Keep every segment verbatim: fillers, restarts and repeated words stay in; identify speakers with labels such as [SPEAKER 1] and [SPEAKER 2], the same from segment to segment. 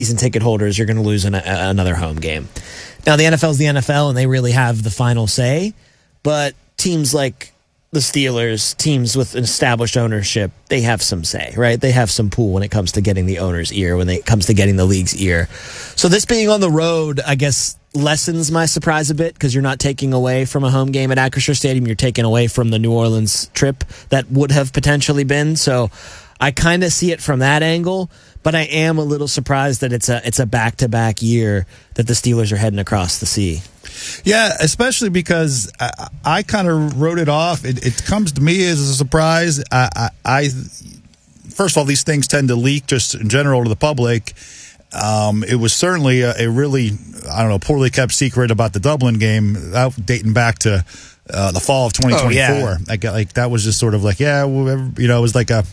[SPEAKER 1] season ticket holders, you're going to lose an, a, another home game. Now, the N F L is the N F L, and they really have the final say. But teams like the Steelers, teams with established ownership, they have some say, right? They have some pull when it comes to getting the owner's ear, when it comes to getting the league's ear. So this being on the road, I guess, lessens my surprise a bit because you're not taking away from a home game at Acrisure Stadium. You're taking away from the New Orleans trip that would have potentially been. So I kind of see it from that angle. But I am a little surprised that it's a it's a back-to-back year that the Steelers are heading across the sea.
[SPEAKER 2] Yeah, especially because I, I kind of wrote it off. It, it comes to me as a surprise. I, I, I first of all, these things tend to leak just in general to the public. Um, it was certainly a, a really, I don't know, poorly kept secret about the Dublin game, that, dating back to uh, the fall of twenty twenty-four. Oh, yeah. I got, like that was just sort of like, yeah, you know, it was like a.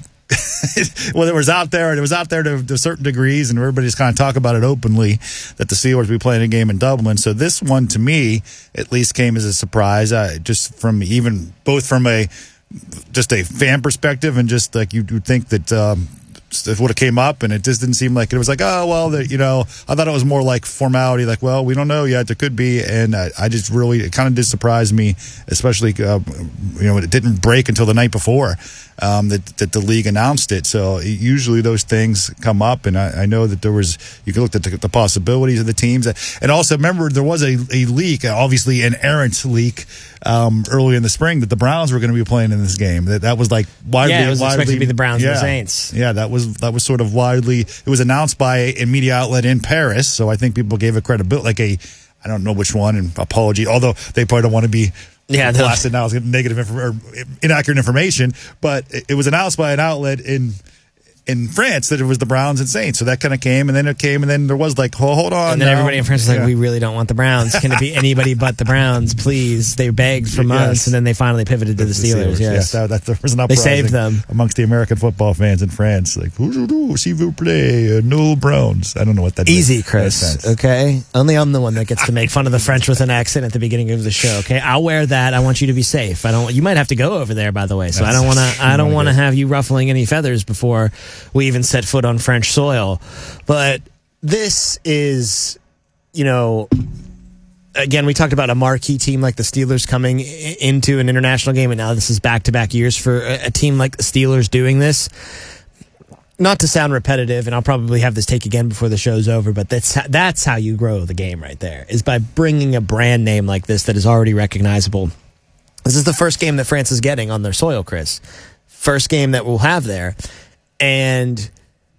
[SPEAKER 2] Well, it was out there, and it was out there to, to certain degrees, and everybody just kind of talk about it openly that the Steelers would be playing a game in Dublin. So this one, to me, at least came as a surprise, uh, just from even both from a just a fan perspective, and just like you would think that um, it would have came up, and it just didn't seem like it was like, oh well, the, you know, I thought it was more like formality, like, well, we don't know yet, there could be, and I, I just really it kind of did surprise me, especially uh, you know it didn't break until the night before. Um, that, that the league announced it. So usually those things come up, and I, I know that there was, you could look at the, the possibilities of the teams. And also remember, there was a, a leak, obviously an errant leak um, early in the spring that the Browns were going to be playing in this game. That that was like widely.
[SPEAKER 1] Yeah, it was
[SPEAKER 2] widely,
[SPEAKER 1] expected to be the Browns
[SPEAKER 2] yeah,
[SPEAKER 1] and the Saints.
[SPEAKER 2] Yeah, that was that was sort of widely, it was announced by a media outlet in Paris, so I think people gave it credibility, like a, I don't know which one, and apology, although they probably don't want to be Yeah, blasted now as negative inf- or inaccurate information, but it, it was announced by an outlet in in France that it was the Browns and Saints. So that kind of came, and then it came, and then there was like, oh, hold on.
[SPEAKER 1] And then
[SPEAKER 2] now.
[SPEAKER 1] everybody in France was like,
[SPEAKER 2] yeah.
[SPEAKER 1] we really don't want the Browns. Can it be anybody but the Browns, please? They begged for months,
[SPEAKER 2] yes.
[SPEAKER 1] and then they finally pivoted to the, the Steelers. Steelers. Yes,
[SPEAKER 2] yes that, that, there was an
[SPEAKER 1] they saved them
[SPEAKER 2] amongst the American football fans in France. Like, s'il vous plaît, no Browns. I don't know what that
[SPEAKER 1] Easy,
[SPEAKER 2] means.
[SPEAKER 1] Chris. Okay, only I'm the one that gets to make fun of the French with an accent at the beginning of the show. Okay, I'll wear that. I want you to be safe. I don't. You might have to go over there, by the way. So That's, I don't want to. I don't want to have you ruffling any feathers before we even set foot on French soil. But this is, you know, again, we talked about a marquee team like the Steelers coming into an international game, and now this is back-to-back years for a team like the Steelers doing this. Not to sound repetitive, and I'll probably have this take again before the show's over, but that's that's how you grow the game right there, is by bringing a brand name like this that is already recognizable. This is the first game that France is getting on their soil, Chris. First game that we'll have there. And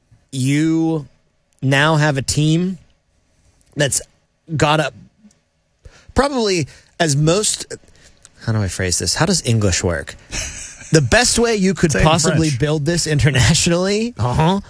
[SPEAKER 1] you now have a team that's got a probably as most, how do I phrase this? How does English work? The best way you could possibly build this internationally, uh-huh,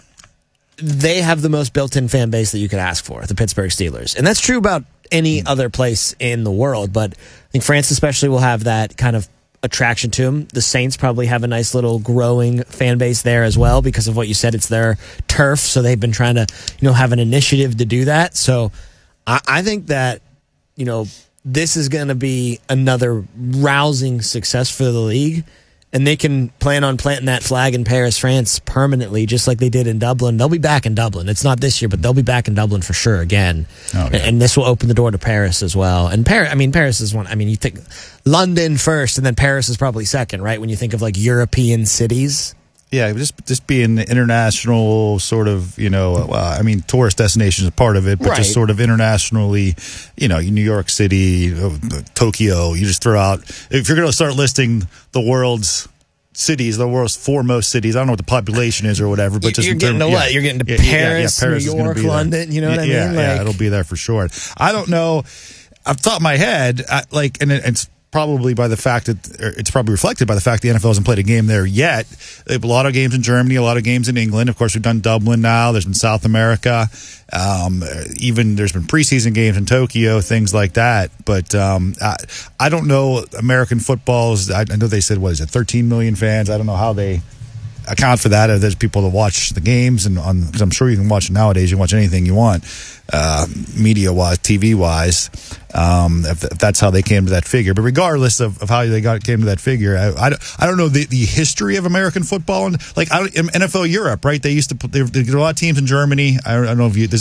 [SPEAKER 1] they have the most built-in fan base that you could ask for, the Pittsburgh Steelers. And that's true about any other place in the world, but I think France especially will have that kind of attraction to them. The Saints probably have a nice little growing fan base there as well because of what you said. It's their turf, so they've been trying to, you know, have an initiative to do that. So I, I think that, you know, this is going to be another rousing success for the league, and they can plan on planting that flag in Paris, France permanently, just like they did in Dublin. They'll be back in Dublin. It's not this year, but they'll be back in Dublin for sure again. Oh, yeah. And this will open the door to Paris as well. And Paris, I mean, Paris is one, I mean, you think London first, and then Paris is probably second, right? When you think of like European cities.
[SPEAKER 2] Yeah, just just being the international sort of, you know, uh, I mean, tourist destination is a part of it, but right. just sort of internationally, you know, New York City, uh, Tokyo, you just throw out, if you're going to start listing the world's cities, the world's foremost cities, I don't know what the population is or whatever, but just
[SPEAKER 1] you're getting
[SPEAKER 2] term,
[SPEAKER 1] to
[SPEAKER 2] yeah,
[SPEAKER 1] what? You're getting to
[SPEAKER 2] yeah,
[SPEAKER 1] Paris,
[SPEAKER 2] yeah, yeah, Paris
[SPEAKER 1] New York, London, you know what
[SPEAKER 2] yeah,
[SPEAKER 1] I mean?
[SPEAKER 2] Yeah,
[SPEAKER 1] like,
[SPEAKER 2] yeah, it'll be there for sure. I don't know, off the top of my head, I, like, and it, it's probably by the fact that it's probably reflected by the fact the N F L hasn't played a game there yet. They have a lot of games in Germany, a lot of games in England. Of course, we've done Dublin now. There's been South America. Um, even there's been preseason games in Tokyo, things like that. But um, I, I don't know American football's. I, I know they said, what is it, thirteen million fans? I don't know how they account for that. There's people that watch the games, and on because I'm sure you can watch it nowadays. You can watch anything you want, uh, media wise, T V wise. Um, if, if that's how they came to that figure, but regardless of, of how they got came to that figure, I, I, don't, I don't know the, the history of American football and like I don't, in N F L Europe, right? They used to put there, there are a lot of teams in Germany. I don't, I don't know if you, there's